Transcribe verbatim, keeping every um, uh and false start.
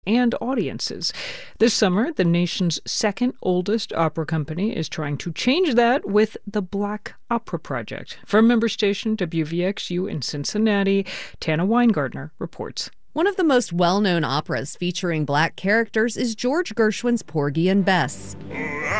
and audiences. This summer, the nation's second oldest opera company is trying to change that with the Black Opera Project. From member station W V X U in Cincinnati, Tana Weingartner reports. One of the most well-known operas featuring black characters is George Gershwin's Porgy and Bess.